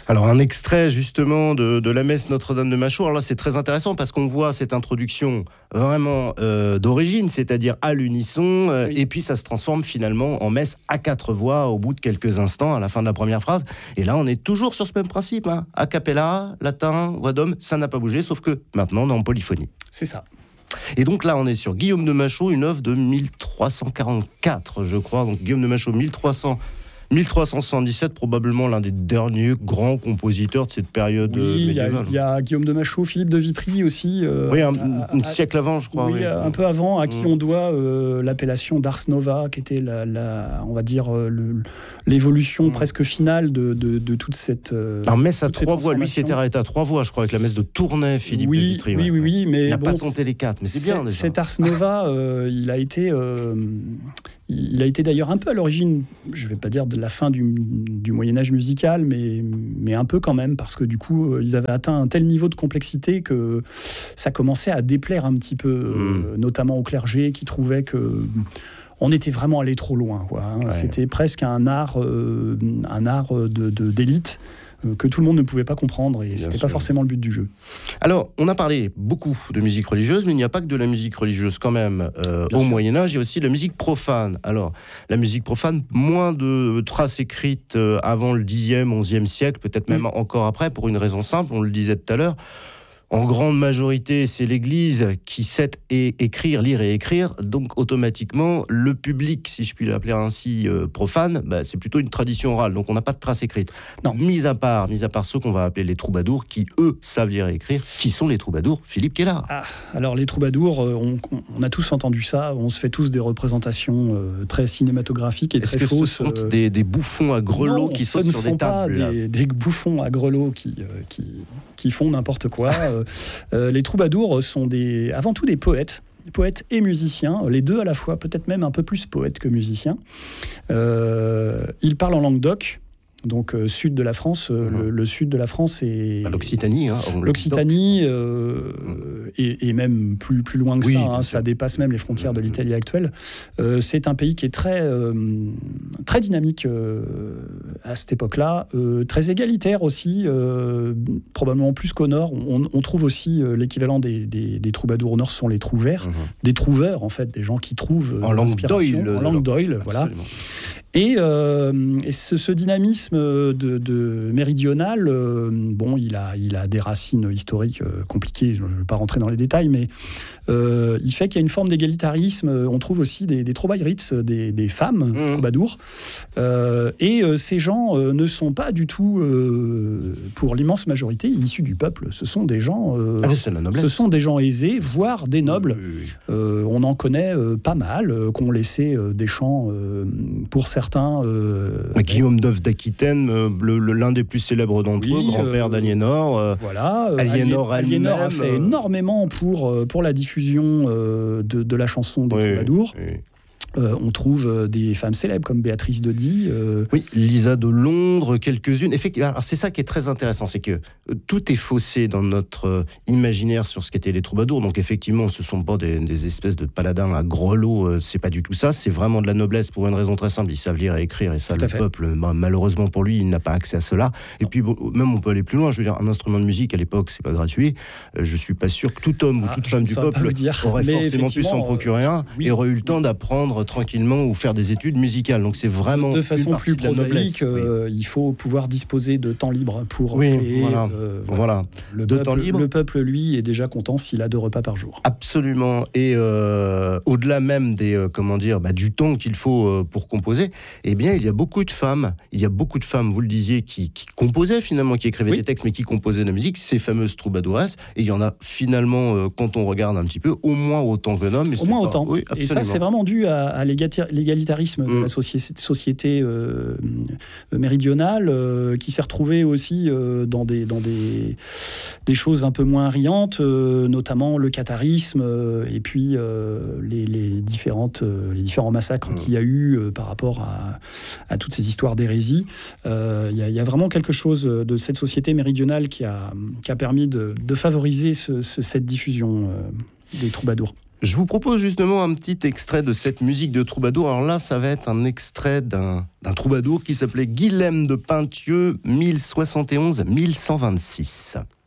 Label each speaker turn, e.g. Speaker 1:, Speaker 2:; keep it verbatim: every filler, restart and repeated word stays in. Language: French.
Speaker 1: Alors un extrait justement de, de la messe Notre-Dame de Machaut. Alors là c'est très intéressant parce qu'on voit cette introduction vraiment euh, d'origine, c'est-à-dire à l'unisson, euh, oui. Et puis ça se transforme finalement en messe à quatre voix au bout de quelques instants à la fin de la première phrase. Et là on est toujours sur ce même principe, hein. A cappella, latin, voix d'homme, ça n'a pas bougé, sauf que maintenant on est en polyphonie.
Speaker 2: C'est ça.
Speaker 1: Et donc là, on est sur Guillaume de Machaut, une œuvre de mille trois cent quarante-quatre, je crois. Donc Guillaume de Machaut, mille trois cents, mille trois cent soixante-dix-sept, probablement l'un des derniers grands compositeurs de cette période
Speaker 2: oui,
Speaker 1: médiévale.
Speaker 2: Il y, y a Guillaume de Machaut, Philippe de Vitry aussi. Euh,
Speaker 1: oui, un,
Speaker 2: à,
Speaker 1: un
Speaker 2: à,
Speaker 1: siècle avant, je crois.
Speaker 2: Oui,
Speaker 1: oui.
Speaker 2: un peu avant, à qui mmh. on doit euh, l'appellation d'Ars Nova, qui était, la, la, on va dire, le, l'évolution mmh. presque finale de, de, de toute cette. Euh,
Speaker 1: Alors, messe à trois voix, lui s'était arrêté à trois voix, je crois, avec la messe de Tournai, Philippe
Speaker 2: oui,
Speaker 1: de Vitry.
Speaker 2: Oui, oui, oui, mais.
Speaker 1: Il n'a
Speaker 2: bon,
Speaker 1: pas tenté les quatre, mais c'est, c'est bien déjà.
Speaker 2: Cet Ars Nova, euh, il a été. Euh, il a été d'ailleurs un peu à l'origine, je ne vais pas dire de la fin du, du Moyen-Âge musical, mais, mais un peu quand même, parce que du coup, ils avaient atteint un tel niveau de complexité que ça commençait à déplaire un petit peu, mmh. euh, notamment au clergé, qui trouvait que on était vraiment allé trop loin, quoi, hein. Ouais. C'était presque un art, euh, un art de, de, d'élite que tout le monde ne pouvait pas comprendre, et ce n'était pas forcément le but du jeu.
Speaker 1: Alors, on a parlé beaucoup de musique religieuse, mais il n'y a pas que de la musique religieuse quand même. Euh, au Moyen-Âge, il y a aussi de la musique profane. Alors, la musique profane, moins de traces écrites avant le dixième, onzième siècle, peut-être même mmh. encore après, pour une raison simple, on le disait tout à l'heure. En grande majorité, c'est l'Église qui sait é- écrire, lire et écrire. Donc, automatiquement, le public, si je puis l'appeler ainsi, euh, profane, bah, c'est plutôt une tradition orale. Donc, on n'a pas de traces écrites. Non. Mis à part, mis à part ceux qu'on va appeler les troubadours, qui, eux, savent lire et écrire. Qui sont les troubadours? Philippe Quellard.
Speaker 2: Ah, alors, les troubadours, euh, on, on a tous entendu ça. On se fait tous des représentations euh, très cinématographiques et
Speaker 1: Est-ce
Speaker 2: très
Speaker 1: que
Speaker 2: fausses.
Speaker 1: Ce sont euh... des, des bouffons à grelots
Speaker 2: non,
Speaker 1: qui sautent sur des tables?
Speaker 2: Ce ne sont pas des, des bouffons à grelots qui, euh, qui, qui font n'importe quoi. Euh, les troubadours sont des, avant tout des poètes, poètes et musiciens, les deux à la fois, peut-être même un peu plus poètes que musiciens. Euh, ils parlent en langue d'oc, donc euh, sud de la France. Euh, mmh. le, le sud de la France est
Speaker 1: bah, l'Occitanie, hein,
Speaker 2: l'Occitanie euh, mmh. et, et même plus plus loin que oui, ça. Hein, ça dépasse même les frontières mmh. de l'Italie actuelle. Euh, c'est un pays qui est très euh, très dynamique euh, à cette époque-là, euh, très égalitaire aussi, euh, probablement plus qu'au nord. On, on trouve aussi euh, l'équivalent des, des, des troubadours au nord, sont les trouvères, mmh. des trouveurs en fait, des gens qui trouvent
Speaker 1: en langue d'Oïl,
Speaker 2: en langue d'Oïl, voilà. Et, euh, et ce, ce dynamisme de, de méridional, euh, bon, il a, il a des racines historiques euh, compliquées, je ne vais pas rentrer dans les détails, mais euh, il fait qu'il y a une forme d'égalitarisme. On trouve aussi des, des troubadourites, des, des femmes mmh. troubadours. Euh, et euh, ces gens euh, ne sont pas du tout, euh, pour l'immense majorité, issus du peuple. Ce sont des gens, euh,
Speaker 1: ah, c'est la noblesse.
Speaker 2: Ce sont des gens aisés, voire des nobles. Oui, oui, oui. Euh, on en connaît euh, pas mal, euh, qui ont laissé euh, des chants euh, pour certains. Euh,
Speaker 1: Guillaume d'Oeuf d'Aquitaine, euh, le, le, l'un des plus célèbres d'entre
Speaker 2: oui,
Speaker 1: eux, grand-père euh, d'Aliénor. Euh,
Speaker 2: voilà.
Speaker 1: Aliénor,
Speaker 2: Aliénor a fait énormément pour, pour la diffusion euh, de, de la chanson des oui, troubadours. Oui. Euh, on trouve euh, des femmes célèbres comme Béatrice d'Ody. Euh...
Speaker 1: Oui, Lisa de Londres, quelques-unes. Effectivement, alors c'est ça qui est très intéressant, c'est que euh, tout est faussé dans notre euh, imaginaire sur ce qu'étaient les troubadours. Donc effectivement, ce ne sont pas des, des espèces de paladins à grelots, euh, c'est pas du tout ça. C'est vraiment de la noblesse pour une raison très simple. Ils savent lire et écrire, et ça, tout le peuple, bah, malheureusement pour lui, il n'a pas accès à cela. Et non. puis bon, même on peut aller plus loin. Je veux dire, un instrument de musique à l'époque, c'est pas gratuit. Euh, je suis pas sûr que tout homme ah, ou toute femme du peuple aurait Mais forcément pu s'en procurer un oui, et aurait eu le temps oui. d'apprendre tranquillement ou faire des études musicales. Donc c'est vraiment
Speaker 2: de façon plus
Speaker 1: de
Speaker 2: prosaïque. Euh, oui. Il faut pouvoir disposer de temps libre pour
Speaker 1: oui,
Speaker 2: créer.
Speaker 1: Voilà.
Speaker 2: Euh,
Speaker 1: voilà.
Speaker 2: Le,
Speaker 1: de
Speaker 2: peuple,
Speaker 1: temps libre.
Speaker 2: le peuple, lui, est déjà content s'il a deux repas par jour.
Speaker 1: Absolument. Et euh, au-delà même des euh, comment dire, bah, du temps qu'il faut euh, pour composer, eh bien il y a beaucoup de femmes. Il y a beaucoup de femmes, vous le disiez, qui, qui composaient finalement, qui écrivaient oui. des textes, mais qui composaient de la musique. Ces fameuses troubadouresses. Et il y en a finalement, euh, quand on regarde un petit peu, au moins autant que d'hommes.
Speaker 2: Au moins
Speaker 1: pas...
Speaker 2: autant.
Speaker 1: Oui,
Speaker 2: et ça, c'est vraiment dû à, à l'égalitarisme de la soci- société euh, méridionale euh, qui s'est retrouvée aussi euh, dans, des, dans des, des choses un peu moins riantes, euh, notamment le catharisme euh, et puis euh, les, les, différentes, euh, les différents massacres mmh. qu'il y a eu euh, par rapport à, à toutes ces histoires d'hérésie. Il euh, y, y a vraiment quelque chose de cette société méridionale qui a, qui a permis de, de favoriser ce, ce, cette diffusion. Euh. des troubadours.
Speaker 1: Je vous propose justement un petit extrait de cette musique de troubadour. Alors là, ça va être un extrait d'un, d'un troubadour qui s'appelait Guilhem de Pintieux, mille soixante et onze à mille cent vingt-six.